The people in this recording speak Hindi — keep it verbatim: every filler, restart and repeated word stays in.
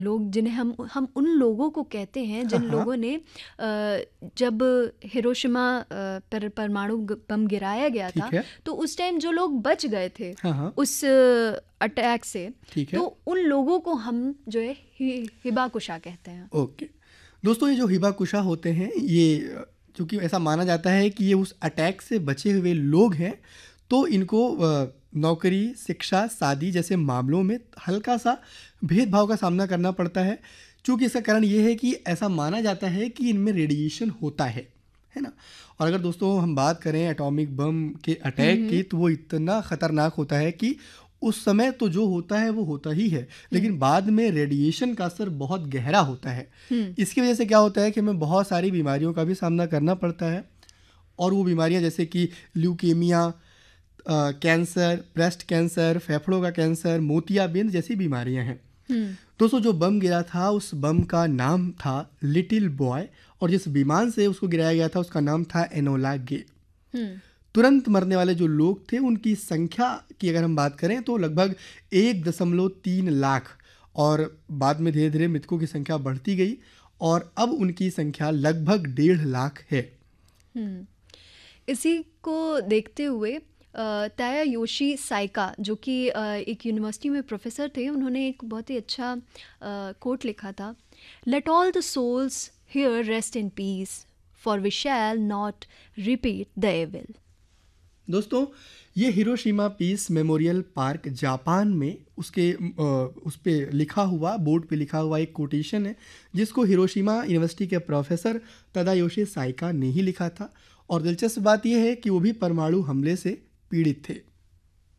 लोग जिन्हें हम हम उन लोगों को कहते हैं जिन हाँ, हाँ। लोगों ने अ, जब हिरोशिमा अ, पर परमाणु ग- बम गिराया गया था, ठीक है। तो उस टाइम जो लोग बच गए थे हाँ, हाँ। उस अटैक से, ठीक तो है। उन लोगों को हम जो है हि, हिबाकुशा कहते हैं। ओके। दोस्तों, ये जो हिबाकुशा होते हैं, ये चूँकि ऐसा माना जाता है कि ये उस अटैक से बचे हुए लोग हैं, तो इनको अ, नौकरी, शिक्षा, शादी जैसे मामलों में हल्का-सा भेदभाव का सामना करना पड़ता है। चूँकि इसका कारण ये है कि ऐसा माना जाता है कि इनमें रेडिएशन होता है, है ना? और अगर दोस्तों हम बात करें एटॉमिक बम के अटैक हम्म। की, तो वो इतना ख़तरनाक होता है कि उस समय तो जो होता है वो होता ही है, हम्म। लेकिन बाद में रेडिएशन का असर बहुत गहरा होता है। हम्म। इसकी वजह से क्या होता है कि हमें बहुत सारी बीमारियों का भी सामना करना पड़ता है, और वो बीमारियां जैसे कि ल्यूकेमिया, अ, कैंसर, ब्रेस्ट कैंसर, फेफड़ों का कैंसर, मोतियाबिंद जैसी बीमारियां हैं। हम्म। दोस्तों, जो बम गिरा था उस बम का नाम था लिटिल बॉय, और जिस विमान से उसको गिराया गया था उसका नाम था एनोला गे। हम्म। तुरंत मरने वाले जो लोग थे उनकी संख्या की अगर हम बात करें तो लगभग एक दशमलव तीन लाख, और बाद में धीरे धीरे मृतकों की संख्या बढ़ती गई और अब उनकी संख्या लगभग डेढ़ लाख है। हम्म। इसी को देखते हुए तायायोशी साइका, जो कि अ, एक यूनिवर्सिटी में प्रोफेसर थे, उन्होंने एक बहुत ही अच्छा कोट लिखा था: let all the souls here rest in peace, for we shall not repeat the evil. दोस्तों, ये Hiroshima peace memorial park Japan में उसके अ, उस पे लिखा हुआ, बोर्ड पे लिखा हुआ एक कोटेशन है, जिसको हिरोशिमा यूनिवर्सिटी के प्रोफेसर तादायोशी साइका ने ही लिखा था। और दिलचस्प बात यह है कि वो भी परमाणु हमले से पीड़ित थे।